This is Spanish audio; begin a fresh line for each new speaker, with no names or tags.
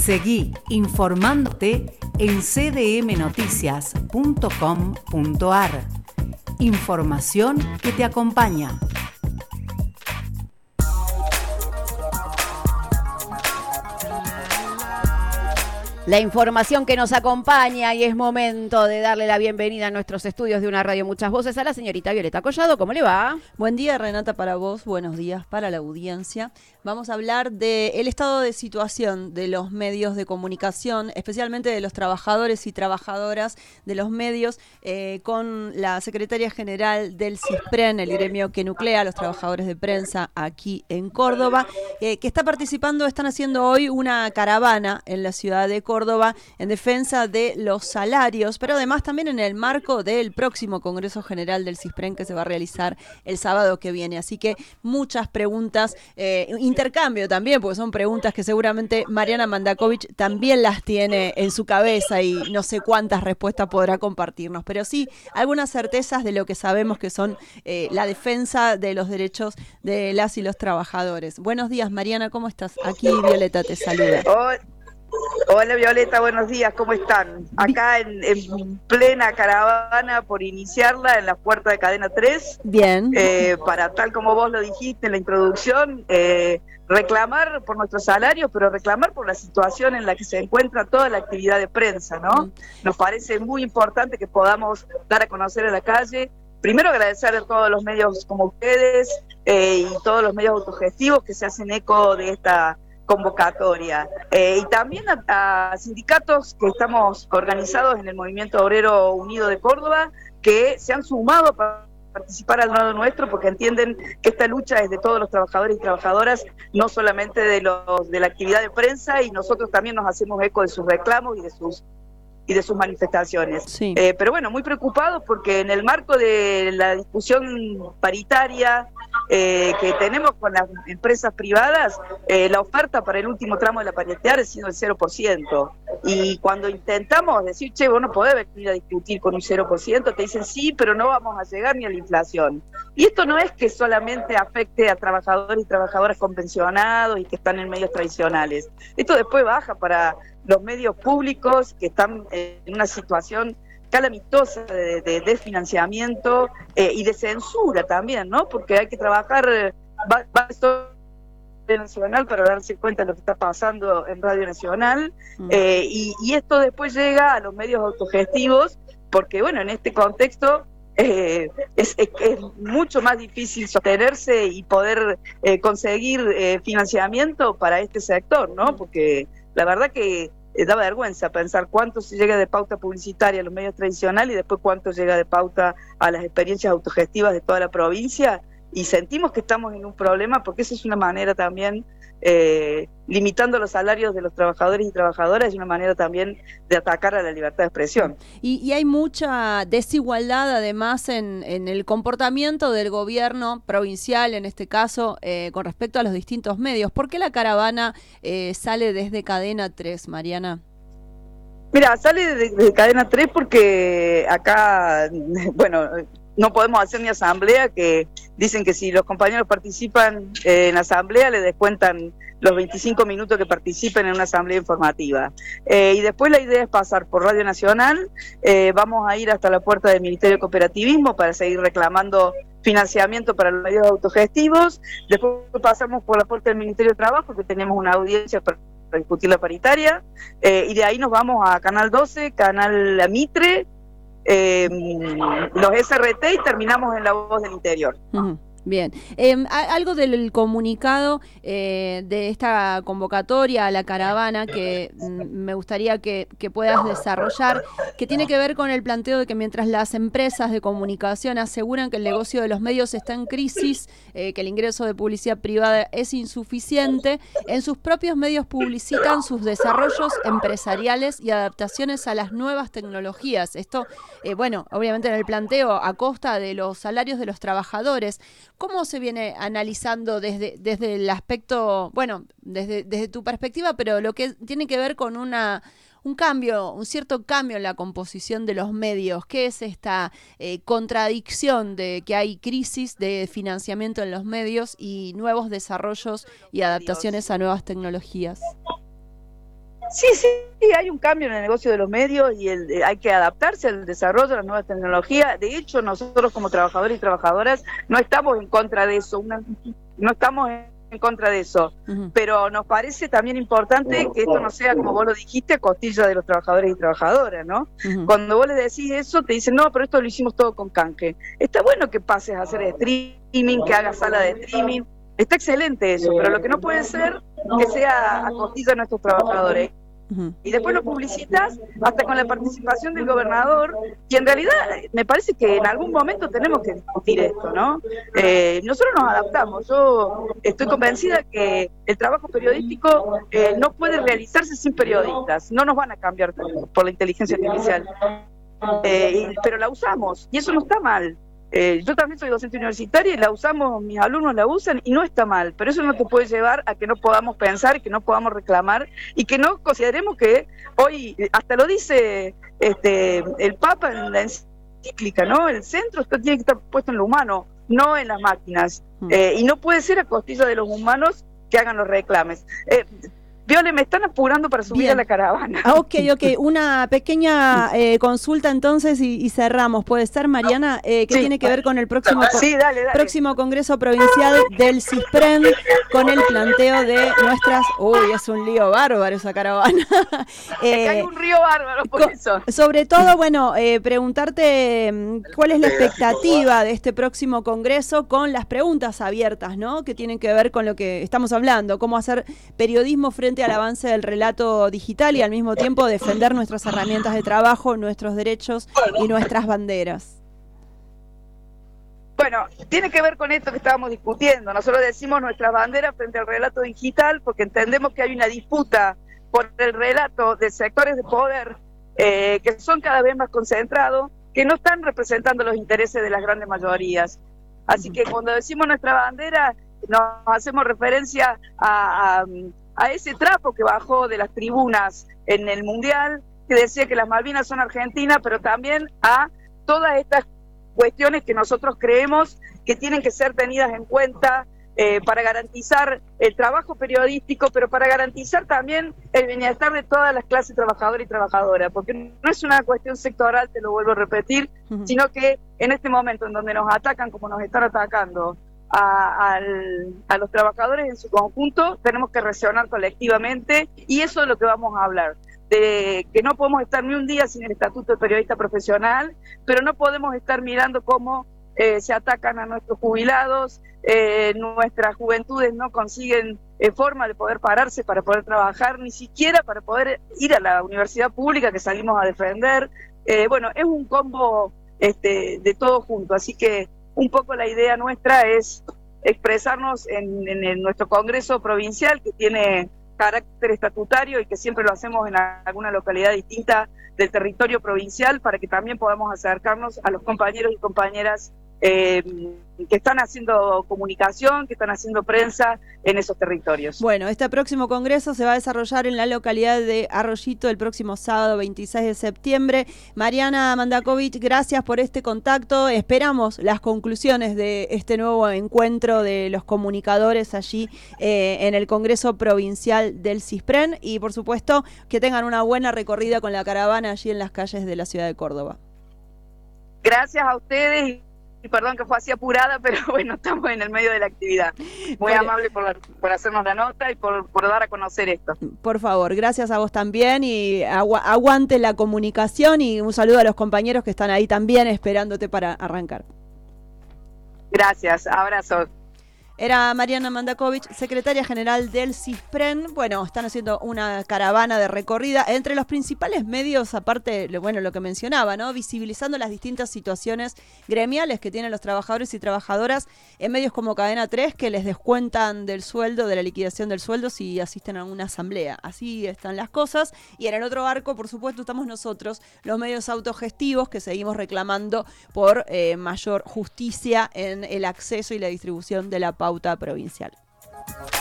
Seguí informándote en cdmnoticias.com.ar. Información que te acompaña.
La información que nos acompaña, y es momento de darle la bienvenida a nuestros estudios de Una Radio Muchas Voces a la señorita Violeta Collado. ¿Cómo le va?
Buen día, Renata, para vos. Buenos días para la audiencia. Vamos a hablar del estado de situación de los medios de comunicación, especialmente de los trabajadores y trabajadoras de los medios, con la secretaria general del CISPREN, el gremio que nuclea a los trabajadores de prensa aquí en Córdoba, que está participando. Están haciendo hoy una caravana en la ciudad de Córdoba en defensa de los salarios, pero además también en el marco del próximo Congreso General del CISPREN que se va a realizar el sábado que viene. Así que muchas preguntas, intercambio también, porque son preguntas que seguramente Mariana Mandakovich también las tiene en su cabeza y no sé cuántas respuestas podrá compartirnos, pero sí algunas certezas de lo que sabemos que son la defensa de los derechos de las y los trabajadores. Buenos días, Mariana, ¿cómo estás? Aquí Violeta te saluda.
Hola Violeta, buenos días, ¿cómo están? Acá en plena caravana por iniciarla en la puerta de Cadena 3.
Bien.
Para, tal como vos lo dijiste en la introducción, reclamar por nuestros salarios, pero reclamar por la situación en la que se encuentra toda la actividad de prensa, ¿no? Nos parece muy importante que podamos dar a conocer a la calle. Primero agradecer a todos los medios como ustedes y todos los medios autogestivos que se hacen eco de esta convocatoria, y también a sindicatos que estamos organizados en el Movimiento Obrero Unido de Córdoba, que se han sumado para participar al lado nuestro, porque entienden que esta lucha es de todos los trabajadores y trabajadoras, no solamente de la actividad de prensa, y nosotros también nos hacemos eco de sus reclamos y de sus manifestaciones.
Sí.
Pero bueno, muy preocupados porque en el marco de la discusión paritaria que tenemos con las empresas privadas, la oferta para el último tramo de la paritaria ha sido el 0%. Y cuando intentamos decir, che, vos no podés venir a discutir con un 0%, te dicen sí, pero no vamos a llegar ni a la inflación. Y esto no es que solamente afecte a trabajadores y trabajadoras convencionados y que están en medios tradicionales. Esto después baja para los medios públicos que están en una situación calamitosa de desfinanciamiento y de censura también, ¿no? Porque hay que trabajar nacional para darse cuenta de lo que está pasando en Radio Nacional, y esto después llega a los medios autogestivos, porque bueno, en este contexto es mucho más difícil sostenerse y poder conseguir financiamiento para este sector, ¿no? Porque la verdad que da vergüenza pensar cuánto se llega de pauta publicitaria a los medios tradicionales y después cuánto llega de pauta a las experiencias autogestivas de toda la provincia, y sentimos que estamos en un problema porque esa es una manera también, limitando los salarios de los trabajadores y trabajadoras, es una manera también de atacar a la libertad de expresión.
Y hay mucha desigualdad además en el comportamiento del gobierno provincial, en este caso, con respecto a los distintos medios. ¿Por qué la caravana sale desde Cadena 3, Mariana?
Mira, sale de Cadena 3 porque acá, bueno, no podemos hacer ni asamblea, que dicen que si los compañeros participan en asamblea le descuentan los 25 minutos que participen en una asamblea informativa. Y después la idea es pasar por Radio Nacional, vamos a ir hasta la puerta del Ministerio de Cooperativismo para seguir reclamando financiamiento para los medios autogestivos, después pasamos por la puerta del Ministerio de Trabajo, que tenemos una audiencia para discutir la paritaria, y de ahí nos vamos a Canal 12, Canal Mitre, los SRT, y terminamos en La Voz del Interior.
Bien, algo del comunicado de esta convocatoria a la caravana que me gustaría que puedas desarrollar, que tiene que ver con el planteo de que mientras las empresas de comunicación aseguran que el negocio de los medios está en crisis, que el ingreso de publicidad privada es insuficiente, en sus propios medios publicitan sus desarrollos empresariales y adaptaciones a las nuevas tecnologías. Esto, bueno, obviamente en el planteo a costa de los salarios de los trabajadores. ¿Cómo se viene analizando desde el aspecto, bueno, desde tu perspectiva, pero lo que tiene que ver con un cierto cambio en la composición de los medios? ¿Qué es esta contradicción de que hay crisis de financiamiento en los medios y nuevos desarrollos y adaptaciones a nuevas tecnologías?
Sí, hay un cambio en el negocio de los medios y hay que adaptarse al desarrollo de las nuevas tecnologías. De hecho, nosotros como trabajadores y trabajadoras no estamos en contra de eso, pero nos parece también importante que esto no sea, como vos lo dijiste, a costilla de los trabajadores y trabajadoras, ¿no? Cuando vos les decís eso, te dicen, no, pero esto lo hicimos todo con canje. Está bueno que pases a hacer streaming, que hagas sala de streaming, está excelente eso, pero lo que no puede ser que sea a costilla de nuestros trabajadores. Y después lo publicitas hasta con la participación del gobernador, y en realidad me parece que en algún momento tenemos que discutir esto, ¿no? Nosotros nos adaptamos. Yo estoy convencida que el trabajo periodístico no puede realizarse sin periodistas, no nos van a cambiar por la inteligencia artificial, pero la usamos y eso no está mal. Yo también soy docente universitaria y la usamos, mis alumnos la usan y no está mal, pero eso no te puede llevar a que no podamos pensar, que no podamos reclamar y que no consideremos que hoy, hasta lo dice el Papa en la encíclica, ¿no? El centro tiene que estar puesto en lo humano, no en las máquinas, y no puede ser a costilla de los humanos que hagan los reclames. Viole, me están apurando para subir a la caravana.
Ok. Una pequeña consulta entonces y cerramos. ¿Puede ser, Mariana? Que tiene que ver con el próximo próximo Congreso Provincial del CISPREN, con el planteo de nuestras... Uy, es un lío bárbaro esa caravana.
Hay un río bárbaro por eso.
Sobre todo, bueno, preguntarte cuál es la expectativa de este próximo Congreso con las preguntas abiertas, ¿no? Que tienen que ver con lo que estamos hablando, cómo hacer periodismo frente al avance del relato digital y al mismo tiempo defender nuestras herramientas de trabajo, nuestros derechos y nuestras banderas.
Bueno, tiene que ver con esto que estábamos discutiendo. Nosotros decimos nuestras banderas frente al relato digital porque entendemos que hay una disputa por el relato de sectores de poder que son cada vez más concentrados, que no están representando los intereses de las grandes mayorías. Así que cuando decimos nuestra bandera, nos hacemos referencia a ese trapo que bajó de las tribunas en el Mundial, que decía que las Malvinas son argentinas, pero también a todas estas cuestiones que nosotros creemos que tienen que ser tenidas en cuenta para garantizar el trabajo periodístico, pero para garantizar también el bienestar de todas las clases trabajadoras y trabajadoras, porque no es una cuestión sectoral, te lo vuelvo a repetir, sino que en este momento en donde nos atacan como nos están atacando a los trabajadores en su conjunto, tenemos que reaccionar colectivamente, y eso es lo que vamos a hablar, de que no podemos estar ni un día sin el estatuto de periodista profesional, pero no podemos estar mirando cómo se atacan a nuestros jubilados, nuestras juventudes no consiguen forma de poder pararse para poder trabajar, ni siquiera para poder ir a la universidad pública que salimos a defender. Bueno, es un combo de todo junto, así que un poco la idea nuestra es expresarnos en nuestro Congreso Provincial, que tiene carácter estatutario y que siempre lo hacemos en alguna localidad distinta del territorio provincial, para que también podamos acercarnos a los compañeros y compañeras que están haciendo comunicación, que están haciendo prensa en esos territorios.
Bueno, este próximo congreso se va a desarrollar en la localidad de Arroyito el próximo sábado 26 de septiembre. Mariana Mandakovich, gracias por este contacto. Esperamos las conclusiones de este nuevo encuentro de los comunicadores allí en el Congreso Provincial del CISPREN, y por supuesto que tengan una buena recorrida con la caravana allí en las calles de la ciudad de Córdoba.
Gracias a ustedes. Y perdón que fue así apurada, pero bueno, estamos en el medio de la actividad. Muy amable por hacernos la nota y por dar a conocer esto.
Por favor, gracias a vos también, y aguante la comunicación, y un saludo a los compañeros que están ahí también esperándote para arrancar.
Gracias, abrazo.
Era Mariana Mandakovich, secretaria general del CISPREN. Bueno, están haciendo una caravana de recorrida entre los principales medios, aparte, bueno, lo que mencionaba, ¿no? Visibilizando las distintas situaciones gremiales que tienen los trabajadores y trabajadoras en medios como Cadena 3, que les descuentan del sueldo, de la liquidación del sueldo, si asisten a una asamblea. Así están las cosas. Y en el otro arco, por supuesto, estamos nosotros, los medios autogestivos, que seguimos reclamando por mayor justicia en el acceso y la distribución de la pauta provincial.